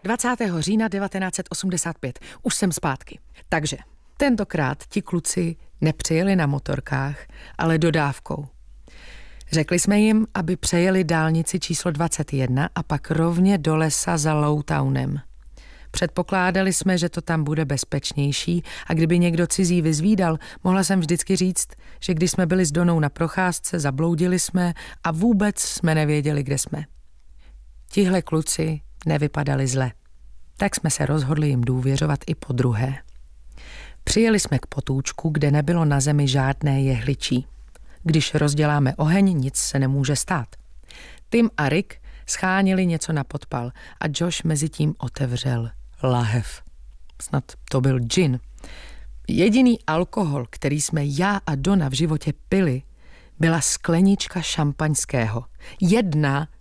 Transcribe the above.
20. října 1985. Už jsem zpátky. Takže tentokrát ti kluci nepřijeli na motorkách, ale dodávkou. Řekli jsme jim, aby přejeli dálnici číslo 21 a pak rovně do lesa za Lowtownem. Předpokládali jsme, že to tam bude bezpečnější a kdyby někdo cizí vyzvídal, mohla jsem vždycky říct, že když jsme byli s Donou na procházce, zabloudili jsme a vůbec jsme nevěděli, kde jsme. Tihle kluci nevypadali zle. Tak jsme se rozhodli jim důvěřovat i podruhé. Přijeli jsme k potůčku, kde nebylo na zemi žádné jehličí. Když rozděláme oheň, nic se nemůže stát. Tim a Rick schánili něco na podpal a Josh mezitím otevřel lahev. Snad to byl gin. Jediný alkohol, který jsme já a Dona v životě pili, byla sklenička šampaňského. Jedna